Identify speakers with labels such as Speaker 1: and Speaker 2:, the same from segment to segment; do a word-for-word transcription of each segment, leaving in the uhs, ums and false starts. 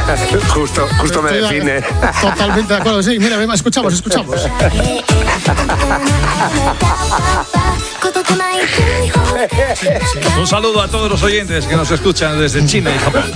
Speaker 1: justo, justo me define.
Speaker 2: Totalmente de acuerdo, sí. Mira, escuchamos, escuchamos.
Speaker 3: Un saludo a todos los oyentes que nos escuchan desde China y Japón.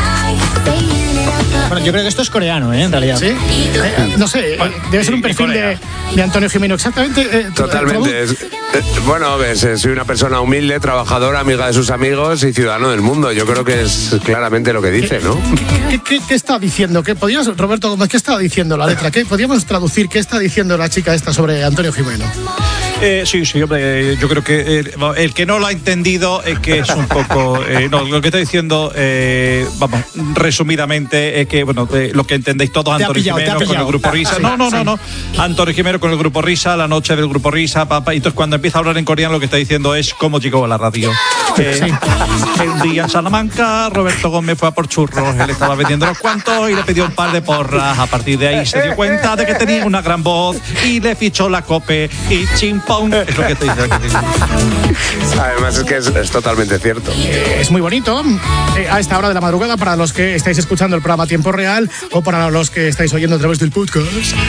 Speaker 4: Bueno, yo creo que esto es coreano, ¿eh? En realidad.
Speaker 2: ¿Sí? Eh, no sé, eh, debe ser un perfil de, de Antonio Gimeno. Exactamente. Eh,
Speaker 1: Totalmente. Es, eh, bueno, ves, eh, soy una persona humilde, trabajadora, amiga de sus amigos y ciudadano del mundo. Yo creo que es claramente lo que dice, ¿no?
Speaker 2: ¿Qué, qué, qué está diciendo? ¿Qué podíamos, Roberto Gómez, qué está diciendo la letra? ¿Qué podríamos traducir? ¿Qué está diciendo la chica esta sobre Antonio Gimeno?
Speaker 3: Eh, sí, sí, hombre, yo creo que el, el que no lo ha entendido es que es un poco... Eh, no, lo que está diciendo, eh, vamos, resumidamente, es que, bueno, eh, lo que entendéis todos, Antonio pillado, Gimeno con el Grupo Risa. Ah, no, no, no, no. Antonio Gimeno con el Grupo Risa, la noche del Grupo Risa, papá. Y entonces cuando empieza a hablar en coreano, lo que está diciendo es cómo llegó a la radio. Eh, sí. Un día en Salamanca, Roberto Gómez fue a por churros, él estaba vendiendo los cuantos y le pidió un par de porras. A partir de ahí se dio cuenta de que tenía una gran voz y le fichó la cope y chim. Es lo que te dice.
Speaker 1: Además es que es, es totalmente cierto.
Speaker 2: Eh, es muy bonito. Eh, a esta hora de la madrugada, para los que estáis escuchando el programa a tiempo real o para los que estáis oyendo a través del podcast.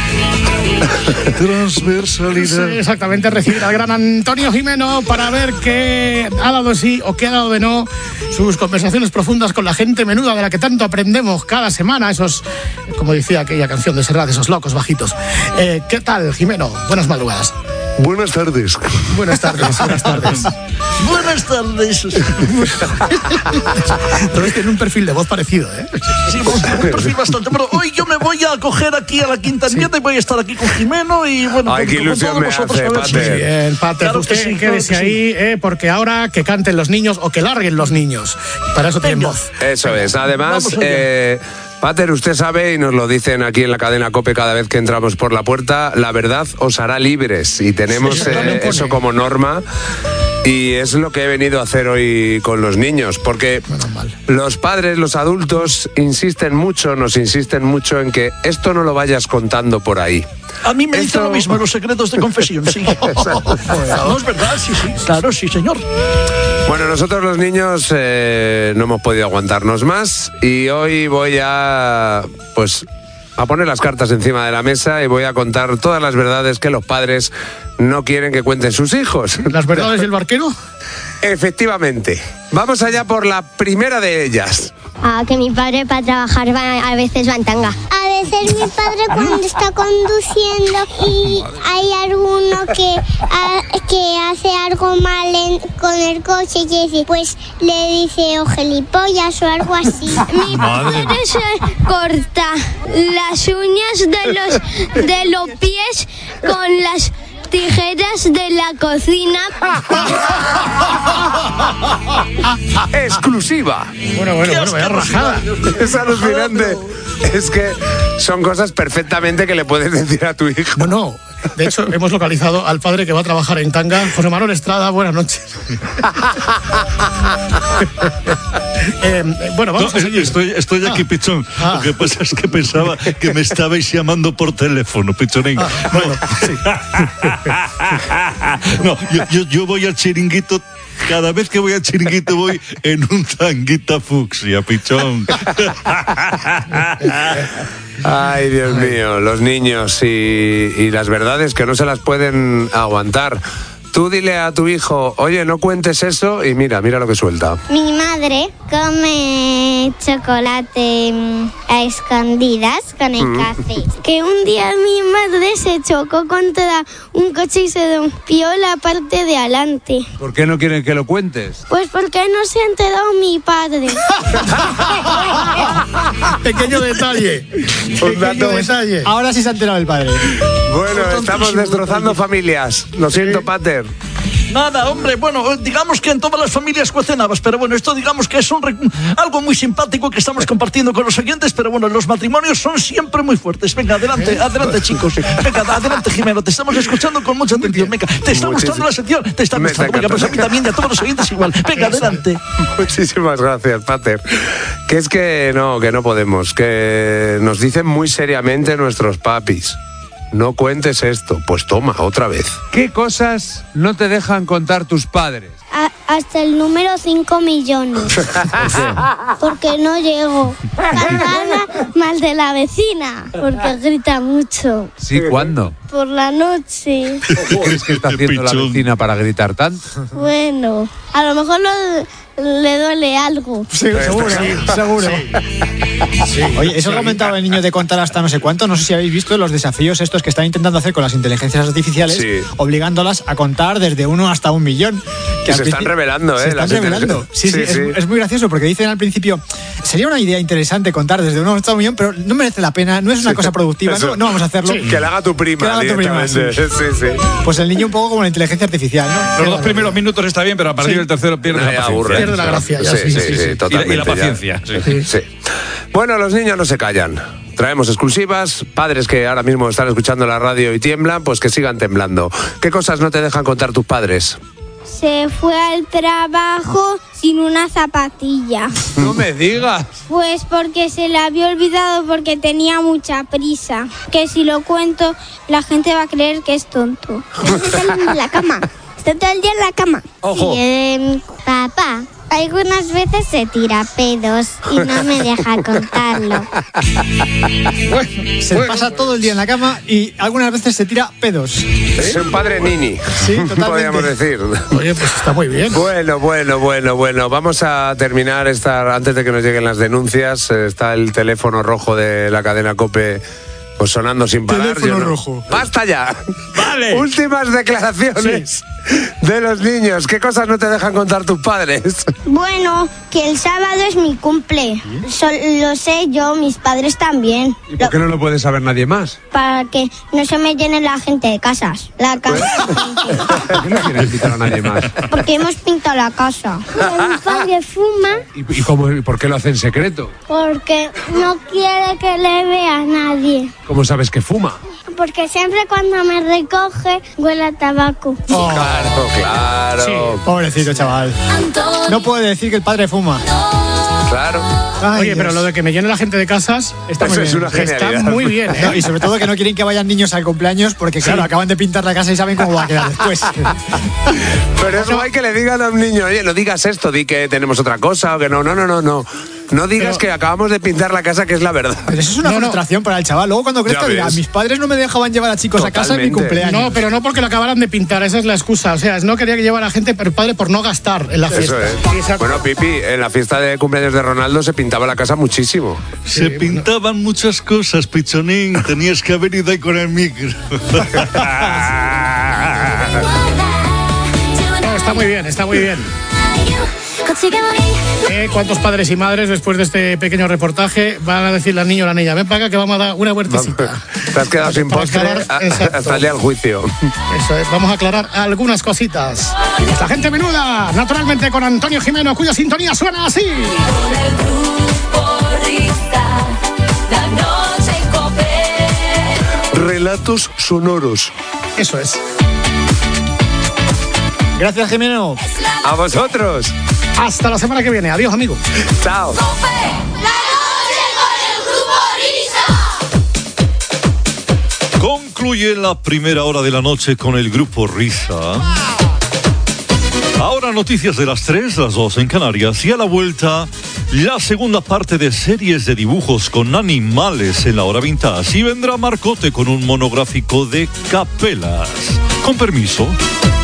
Speaker 3: Transversalidad.
Speaker 2: Sí, exactamente, recibir al gran Antonio Gimeno para ver qué ha dado de sí o qué ha dado de no. Sus conversaciones profundas con la gente menuda de la que tanto aprendemos cada semana. Esos, como decía aquella canción de Serrat, esos locos bajitos. Eh, ¿Qué tal, Gimeno? Buenas madrugadas.
Speaker 1: Buenas tardes.
Speaker 2: Buenas tardes, buenas tardes.
Speaker 5: Buenas tardes.
Speaker 2: Todos tienen un perfil de voz parecido, ¿eh?
Speaker 5: Sí, un perfil bastante. Pero hoy yo me voy a coger aquí a la Quinta Enmienda y voy a estar aquí con Jimeno y bueno,
Speaker 1: Ay,
Speaker 5: con,
Speaker 1: qué ilusión
Speaker 5: con todos
Speaker 1: me
Speaker 5: vosotros.
Speaker 1: hace, Pater.
Speaker 2: Bien, Pater,
Speaker 5: Claro
Speaker 2: usted
Speaker 5: que sí,
Speaker 2: quédese
Speaker 5: claro que
Speaker 2: ahí, eh, porque ahora que canten los niños o que larguen los niños. Para eso tienen
Speaker 5: Venga.
Speaker 2: voz.
Speaker 1: Eso es. Además,
Speaker 5: Vamos allá.
Speaker 1: eh, Pater, usted sabe, y nos lo dicen aquí en la cadena COPE cada vez que entramos por la puerta, la verdad os hará libres. Y tenemos
Speaker 2: Sí,
Speaker 1: eh, eso como norma. Y es lo que he venido a hacer hoy con los niños, porque los padres, los adultos, insisten mucho, nos insisten mucho en que esto no lo vayas contando por ahí.
Speaker 5: A mí me
Speaker 1: Esto...
Speaker 5: dicen lo mismo en los secretos de confesión, sí. No es verdad, sí, sí, claro, sí, señor.
Speaker 1: Bueno, nosotros los niños eh, no hemos podido aguantarnos más y hoy voy a, pues, a poner las cartas encima de la mesa y voy a contar todas las verdades que los padres no quieren que cuenten sus hijos.
Speaker 2: ¿Las verdades del barquero?
Speaker 1: Efectivamente. Vamos allá por la primera de ellas.
Speaker 6: Ah, que mi padre para trabajar va, a veces va en tanga. A veces mi padre cuando está conduciendo y hay alguno que, a, que hace algo mal en, con el coche y dice, pues le dice o gilipollas o algo así. Mi padre se corta las uñas de los, de los pies con las tijeras de la cocina.
Speaker 1: Exclusiva.
Speaker 2: Bueno, bueno, bueno, vaya rajada.
Speaker 1: Es alucinante. Es que son cosas perfectamente que le puedes decir a tu hijo.
Speaker 2: No, no. De hecho, hemos localizado al padre que va a trabajar en tanga. José Manuel Estrada, buenas noches. eh, bueno, vamos
Speaker 7: no,
Speaker 2: a seguir.
Speaker 7: Estoy, estoy aquí, ah, Pichón. Ah. Lo que pasa es que pensaba que me estabais llamando por teléfono, Pichonín. Ah, bueno, sí. No, yo, yo, yo voy al chiringuito. Cada vez que voy al chiringuito voy en un tanguita fucsia, Pichón.
Speaker 1: Ay, Dios mío, los niños y, y las verdades que no se las pueden aguantar. Tú dile a tu hijo, oye, no cuentes eso y mira, mira lo que suelta.
Speaker 6: Mi madre come chocolate a escondidas con el mm. café. Que un día mi madre se chocó contra un coche y se rompió la parte de adelante.
Speaker 1: ¿Por qué no quieren que lo cuentes?
Speaker 6: Pues porque no se ha enterado mi padre.
Speaker 2: Pequeño detalle. Un dato. Detalle.
Speaker 4: Ahora sí se ha enterado el padre.
Speaker 1: Bueno, estamos destrozando familias. Lo siento, Pater.
Speaker 5: Nada, hombre, bueno, digamos que en todas las familias cuecen habas, pero bueno, esto digamos que es un, algo muy simpático que estamos compartiendo con los oyentes, pero bueno, los matrimonios son siempre muy fuertes. Venga, adelante, adelante, chicos. Venga, adelante, Jimeno, te estamos escuchando con mucha atención. Venga, te está gustando la sección, te está gustando. Venga, pues a mí también y a todos los oyentes igual. Venga, adelante.
Speaker 1: Muchísimas gracias, Pater. Que es que no, que no podemos, que nos dicen muy seriamente nuestros papis. no cuentes esto. Pues toma, otra vez.
Speaker 8: ¿Qué cosas no te dejan contar tus padres?
Speaker 6: A- hasta el número cinco millones. Porque no llego. Cantada mal de la vecina. Porque grita mucho.
Speaker 8: ¿Sí? ¿Cuándo?
Speaker 6: Por la noche.
Speaker 8: ¿Qué crees que está haciendo la
Speaker 7: Pichón.
Speaker 8: vecina para gritar tanto?
Speaker 6: Bueno, a lo mejor lo- le duele algo.
Speaker 4: Sí, seguro, seguro. Oye, eso comentaba el niño de contar hasta no sé cuánto. No sé si habéis visto los desafíos estos que están intentando hacer con las inteligencias artificiales,
Speaker 1: Sí.
Speaker 4: obligándolas a contar desde uno hasta un millón.
Speaker 1: Que
Speaker 4: al
Speaker 1: se están
Speaker 4: principi-
Speaker 1: revelando,
Speaker 4: se
Speaker 1: ¿eh?
Speaker 4: están
Speaker 1: las
Speaker 4: revelando. Sí, sí,
Speaker 1: Sí,
Speaker 4: es,
Speaker 1: sí.
Speaker 4: es muy gracioso porque dicen al principio, sería una idea interesante contar desde uno hasta un millón, pero no merece la pena, no es una cosa productiva,
Speaker 1: Eso.
Speaker 4: no, no vamos a hacerlo.
Speaker 1: Que la haga tu prima,
Speaker 4: Que la haga tu prima,
Speaker 1: directamente. Sí, sí.
Speaker 4: Pues el niño un poco como la inteligencia artificial, ¿no?
Speaker 3: Los dos primeros minutos está bien, pero a partir
Speaker 4: Sí.
Speaker 3: del tercero pierde
Speaker 1: Nada,
Speaker 3: la paciencia.
Speaker 1: aburre.
Speaker 2: Pierde la gracia, ya,
Speaker 1: Sí,
Speaker 2: sí,
Speaker 1: sí,
Speaker 2: sí,
Speaker 1: sí,
Speaker 2: sí.
Speaker 1: totalmente.
Speaker 3: Y la
Speaker 1: ya.
Speaker 3: paciencia, sí.
Speaker 1: Sí, sí. Bueno, los niños no se callan. Traemos exclusivas. Padres que ahora mismo están escuchando la radio y tiemblan, pues que sigan temblando. ¿Qué cosas no te dejan contar tus padres?
Speaker 6: Se fue al trabajo sin una zapatilla.
Speaker 8: No me digas.
Speaker 6: Pues porque se le había olvidado porque tenía mucha prisa. Que si lo cuento, la gente va a creer que es tonto. Está en la cama. Está todo el día en la cama.
Speaker 1: Ojo.
Speaker 6: Sí, eh, papá, algunas veces se tira pedos y no me deja contarlo.
Speaker 4: Se pasa todo el día en la cama y algunas veces se tira pedos.
Speaker 1: Es un padre nini.
Speaker 4: Sí, totalmente.
Speaker 1: Podríamos decir.
Speaker 2: Oye, pues está muy bien.
Speaker 1: Bueno, bueno, bueno, bueno. Vamos a terminar esta, antes de que nos lleguen las denuncias. eh, Está el teléfono rojo de la cadena COPE pues sonando sin parar.
Speaker 4: Teléfono
Speaker 1: Yo no-
Speaker 4: rojo.
Speaker 1: ¡Basta ya! Vale. Últimas declaraciones de los niños. ¿Qué cosas no te dejan contar tus padres?
Speaker 6: Bueno, que el sábado es mi cumple. So- lo sé yo, mis padres también.
Speaker 8: ¿Y por qué no lo puede saber nadie más?
Speaker 6: Para que no se me llene la gente de casas. La casa.
Speaker 8: ¿Por qué no quieres invitar a nadie más?
Speaker 6: Porque hemos pintado la casa. Mi padre fuma
Speaker 8: ¿Y, y cómo, y por qué lo hace en secreto?
Speaker 6: porque no quiere que le vea a nadie.
Speaker 8: ¿Cómo sabes que fuma?
Speaker 6: Porque siempre cuando me recoge huele a tabaco.
Speaker 1: Claro, claro.
Speaker 4: Pobrecito chaval. No puede decir que el padre fuma.
Speaker 1: Claro.
Speaker 4: Ay,
Speaker 2: Oye, pero
Speaker 4: Dios.
Speaker 2: lo de que me llene la gente de casas está
Speaker 1: Eso
Speaker 2: muy
Speaker 1: es
Speaker 2: bien.
Speaker 1: una genialidad.
Speaker 2: Está muy bien,
Speaker 4: No,
Speaker 2: ¿eh?
Speaker 4: y sobre todo que no quieren que vayan niños al cumpleaños porque, claro, acaban de pintar la casa y saben cómo va a quedar después.
Speaker 1: Pero es guay que le digan a un niño, oye, no digas esto, di que tenemos otra cosa o que no, no, no, no, no. No digas
Speaker 2: Pero-
Speaker 1: que acabamos de pintar la casa, que es la verdad.
Speaker 4: Pero eso es una
Speaker 2: No, no.
Speaker 4: frustración para el chaval. Luego cuando crezca
Speaker 1: Ya
Speaker 4: dirá,
Speaker 1: ves.
Speaker 4: mis padres no me dejaban llevar a chicos a casa en mi
Speaker 1: Totalmente.
Speaker 4: cumpleaños.
Speaker 2: No, pero no porque lo acabaran de pintar, esa es la excusa. O sea, no quería que llevara a gente, pero padre por no gastar en la fiesta.
Speaker 1: Eso es.
Speaker 2: Exacto.
Speaker 1: Bueno, Pipi, en la fiesta de cumpleaños de Ronaldo se pintaba la casa muchísimo.
Speaker 7: Se pintaban muchas cosas, Pichonín. Tenías que haber ido ahí con el micro.
Speaker 2: No, está muy bien, está muy bien. Eh, ¿Cuántos padres y madres después de este pequeño reportaje van a decirle al niño o a la niña, ven para acá que vamos a dar una huertecita?
Speaker 1: Te has quedado sin
Speaker 2: Para
Speaker 1: postre
Speaker 2: aclarar-
Speaker 1: a-
Speaker 2: exacto.
Speaker 1: hasta el día del juicio.
Speaker 2: Eso es, vamos a aclarar algunas cositas. La gente menuda, naturalmente con Antonio Jimeno, cuya sintonía suena así.
Speaker 1: Relatos sonoros.
Speaker 2: Eso es.
Speaker 4: Gracias, Jimeno.
Speaker 1: A vosotros.
Speaker 2: Hasta la semana que viene. Adiós, amigo.
Speaker 1: Chao.
Speaker 7: Concluye la primera hora de la noche con el grupo Risa. Ahora noticias de las tres, las dos en Canarias, y a la vuelta la segunda parte de series de dibujos con animales en la hora vintage, y vendrá Marcote con un monográfico de capelas. Con permiso.